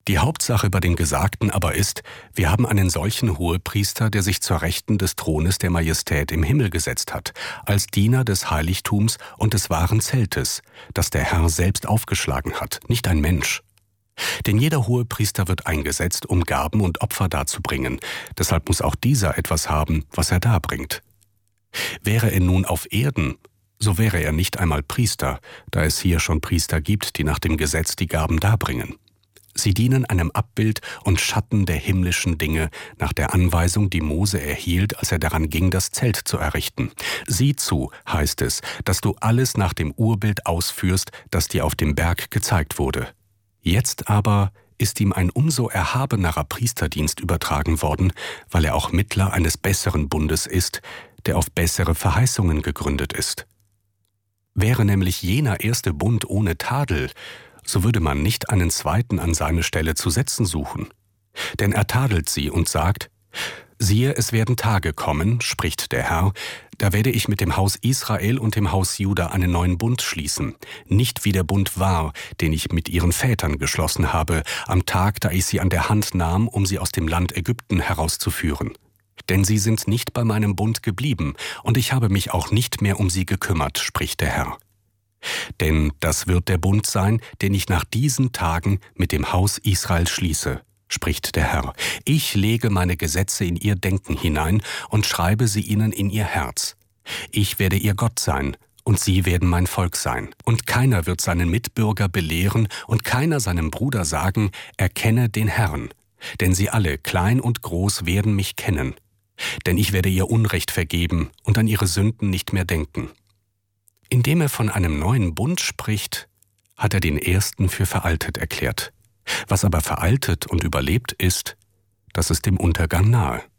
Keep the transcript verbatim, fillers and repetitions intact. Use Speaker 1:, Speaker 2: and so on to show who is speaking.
Speaker 1: Die Hauptsache bei den Gesagten aber ist, wir haben einen solchen Hohepriester, der sich zur Rechten des Thrones der Majestät im Himmel gesetzt hat, als Diener des Heiligtums und des wahren Zeltes, das der Herr selbst aufgeschlagen hat, nicht ein Mensch. Denn jeder Hohepriester wird eingesetzt, um Gaben und Opfer darzubringen, deshalb muss auch dieser etwas haben, was er darbringt. Wäre er nun auf Erden, so wäre er nicht einmal Priester, da es hier schon Priester gibt, die nach dem Gesetz die Gaben darbringen. Sie dienen einem Abbild und Schatten der himmlischen Dinge nach der Anweisung, die Mose erhielt, als er daran ging, das Zelt zu errichten. Sieh zu, heißt es, dass du alles nach dem Urbild ausführst, das dir auf dem Berg gezeigt wurde. Jetzt aber ist ihm ein umso erhabenerer Priesterdienst übertragen worden, weil er auch Mittler eines besseren Bundes ist, der auf bessere Verheißungen gegründet ist. Wäre nämlich jener erste Bund ohne Tadel, so würde man nicht einen zweiten an seine Stelle zu setzen suchen. Denn er tadelt sie und sagt, siehe, es werden Tage kommen, spricht der Herr, da werde ich mit dem Haus Israel und dem Haus Juda einen neuen Bund schließen, nicht wie der Bund war, den ich mit ihren Vätern geschlossen habe, am Tag, da ich sie an der Hand nahm, um sie aus dem Land Ägypten herauszuführen. Denn sie sind nicht bei meinem Bund geblieben, und ich habe mich auch nicht mehr um sie gekümmert, spricht der Herr. Denn das wird der Bund sein, den ich nach diesen Tagen mit dem Haus Israel schließe, spricht der Herr. Ich lege meine Gesetze in ihr Denken hinein und schreibe sie ihnen in ihr Herz. Ich werde ihr Gott sein, und sie werden mein Volk sein. Und keiner wird seinen Mitbürger belehren und keiner seinem Bruder sagen, erkenne den Herrn. Denn sie alle, klein und groß, werden mich kennen. Denn ich werde ihr Unrecht vergeben und an ihre Sünden nicht mehr denken. Indem er von einem neuen Bund spricht, hat er den ersten für veraltet erklärt. Was aber veraltet und überlebt ist, das ist dem Untergang nahe.